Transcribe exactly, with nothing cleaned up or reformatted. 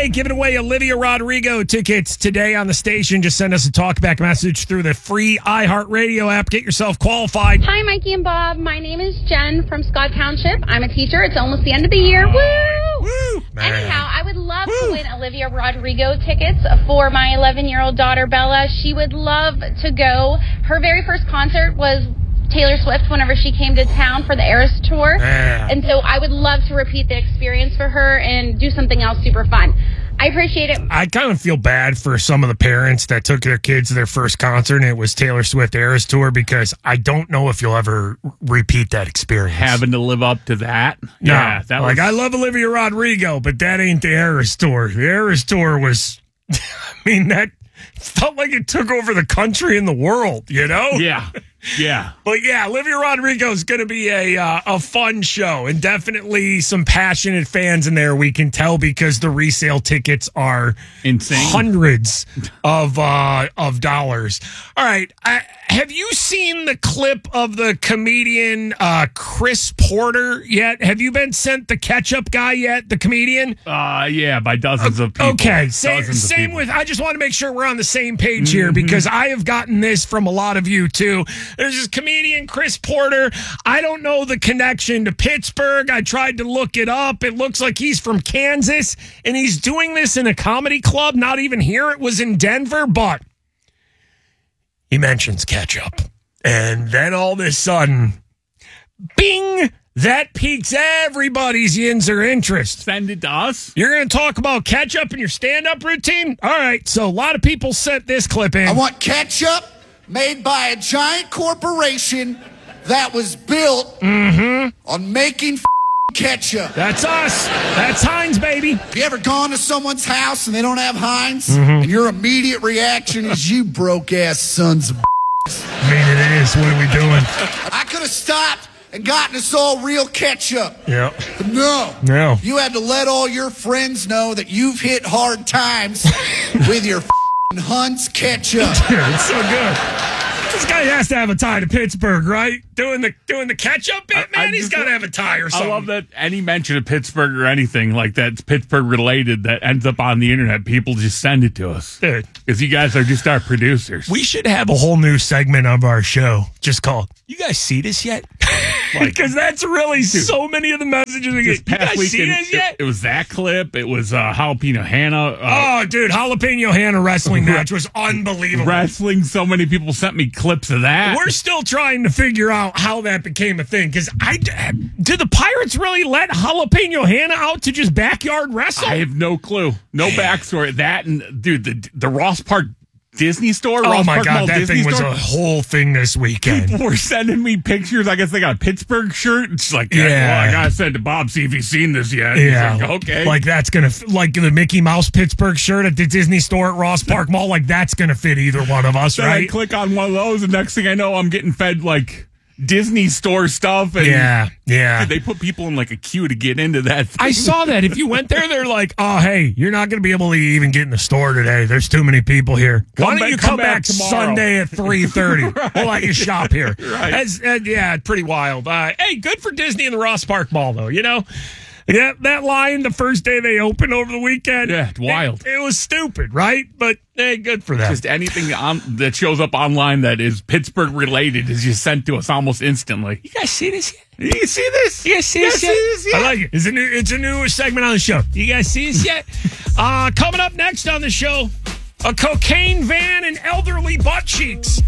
Hey, giving away Olivia Rodrigo tickets today on the station. Just send us a talkback message through the free iHeartRadio app. Get yourself qualified. Hi, Mikey and Bob. My name is Jen from Scott Township. I'm a teacher. It's almost the end of the year. Woo! Woo! Man. Anyhow, I would love Woo. to win Olivia Rodrigo tickets for my eleven-year-old daughter, Bella. She would love to go. Her very first concert was Taylor Swift whenever she came to town for the Eras Tour. Man. And so I would love to repeat the experience for her and do something else super fun. I appreciate it. I kind of feel bad for some of the parents that took their kids to their first concert and it was Taylor Swift Eras Tour, because I don't know if you'll ever repeat that experience. Having to live up to that. No. Yeah, that like was... I love Olivia Rodrigo, but that ain't the Eras Tour. The Eras Tour was, I mean, that felt like it took over the country and the world, you know? Yeah, yeah. But yeah, Olivia Rodrigo is going to be a uh, a fun show, and definitely some passionate fans in there. We can tell because the resale tickets are insane, hundreds of uh, of dollars. All right, I, have you seen the clip of the comedian uh, Chris Porter yet? Have you been sent the ketchup guy yet? The comedian? Uh, yeah, by dozens of people. Okay, same, dozens of same people. with. I just want to make sure we're on the same page here, Mm-hmm. because I have gotten this from a lot of you too. There's this comedian, Chris Porter. I don't know the connection to Pittsburgh. I tried to look it up. It looks like he's from Kansas, and he's doing this in a comedy club. Not even here. It was in Denver, but he mentions ketchup. And then all of a sudden, bing, that piques everybody's yins or interest. Send it to us. You're going to talk about ketchup in your stand-up routine? All right, so a lot of people sent this clip in. I want ketchup made by a giant corporation that was built Mm-hmm. on making f- ketchup. That's us. That's Heinz, baby. Have you ever gone to someone's house and they don't have Heinz? Mm-hmm. And your immediate reaction is, you broke-ass sons of I mean, it is. What are we doing? I could have stopped and gotten us all real ketchup. Yeah. But no. No. You had to let all your friends know that you've hit hard times with your f***ing Hunt's ketchup. Yeah, it's so good. This guy has to have a tie to Pittsburgh, right? Doing the doing the ketchup bit, man. I He's just got to love- have a tie or something. I love that any mention of Pittsburgh or anything like that's Pittsburgh related that ends up on the internet, people just send it to us. Dude. Because you guys are just our producers. We should have a whole new segment of our show just called, you guys see this yet? Because that's really so many of the messages we This get. You past guys see weekend, this yet? it, it was that clip. It was uh, Jalapeno Hannah. Uh, Oh, dude, Jalapeno Hannah wrestling match was unbelievable. Wrestling. So many people sent me clips of that. We're still trying to figure out how that became a thing. Because I did the Pirates really let Jalapeno Hannah out to just backyard wrestle? I have no clue. No backstory. That and dude, the the Ross Park Disney store. Oh Ross my Park God, Mall that Disney thing was store. a whole thing this weekend. People were sending me pictures. I guess they got a Pittsburgh shirt. It's like, yeah, Yeah. well, I gotta send to Bob, see if he's seen this yet. Yeah, He's like, okay. Like that's gonna like the Mickey Mouse Pittsburgh shirt at the Disney store at Ross Park Mall. Like that's gonna fit either one of us, then right? I click on one of those, and next thing I know, I'm getting fed like Disney store stuff. And Yeah, yeah. dude, they put people in like a queue to get into that thing. I saw that. If you went there, they're like, "Oh, hey, you're not going to be able to even get in the store today. There's too many people here. Why Come don't back- you come come, back back, tomorrow." Sunday at three thirty? Right. We'll let you shop here." Right. That's, uh, yeah, pretty wild. Uh, hey, good for Disney and the Ross Park Mall, though. You know, yeah, that line the first day they opened over the weekend. Yeah, it's wild. It, it was stupid, right? But hey, good for them. Just anything on, that shows up online that is Pittsburgh related is just sent to us almost instantly. You guys see this yet? You see this? You guys see You this guys yet? see this yet? I like it. It's a new, it's a new segment on the show. You guys see this yet? uh, coming up next on the show, a cocaine van and elderly butt cheeks.